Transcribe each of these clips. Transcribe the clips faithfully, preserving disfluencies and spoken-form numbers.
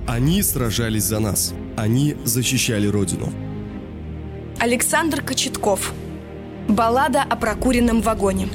Они сражались за нас. Они защищали Родину. Александр Кочетков. Баллада о прокуренном вагоне.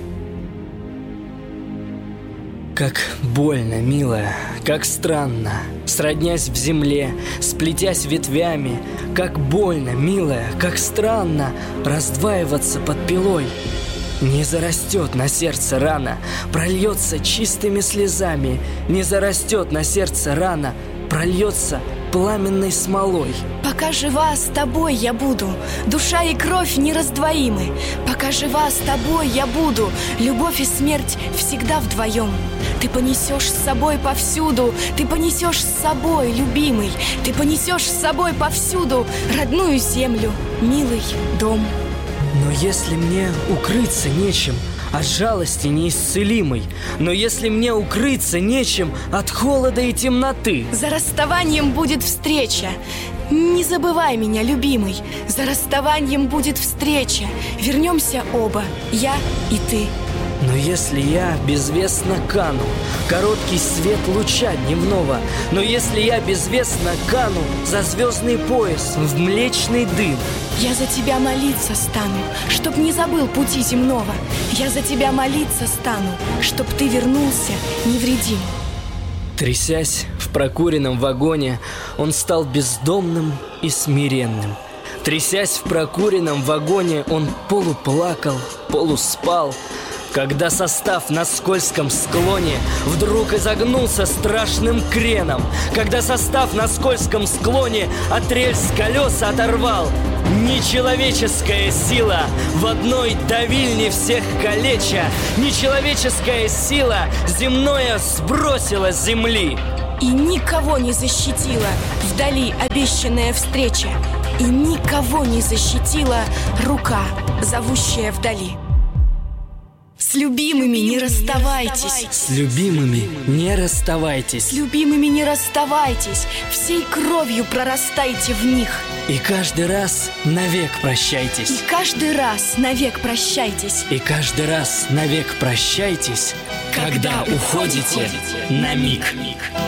Как больно, милая, как странно, сроднясь в земле, сплетясь ветвями. Как больно, милая, как странно раздваиваться под пилой. Не зарастет на сердце рана, прольется чистыми слезами. Не зарастет на сердце рана, прольется пламенной смолой. Пока жива, с тобой я буду, душа и кровь нераздвоимы. Пока жива, с тобой я буду, любовь и смерть всегда вдвоем. Ты понесешь с собой повсюду, ты понесешь с собой, любимый. Ты понесешь с собой повсюду родную землю, милый дом. Но если мне укрыться нечем от жалости неисцелимой, но если мне укрыться нечем от холода и темноты, за расставанием будет встреча. Не забывай меня, любимый. За расставанием будет встреча. Вернемся оба, я и ты. Но если я безвестно кану, короткий свет луча дневного, но если я безвестно кану за звездный пояс в млечный дым, я за тебя молиться стану, чтоб не забыл пути земного. Я за тебя молиться стану, чтоб ты вернулся невредим. Трясясь в прокуренном вагоне, он стал бездомным и смиренным. Трясясь в прокуренном вагоне, он полуплакал, полуспал. Когда состав на скользком склоне вдруг изогнулся страшным креном, когда состав на скользком склоне от рельс колеса оторвал, нечеловеческая сила в одной давильне всех калеча, нечеловеческая сила земное сбросила с земли. И никого не защитила вдали обещанная встреча, и никого не защитила рука, зовущая вдали. С любимыми не расставайтесь. С любимыми не расставайтесь. С любимыми не расставайтесь. Всей кровью прорастайте в них. И каждый раз навек прощайтесь. И каждый раз навек прощайтесь. И каждый раз навек прощайтесь, когда уходите на миг.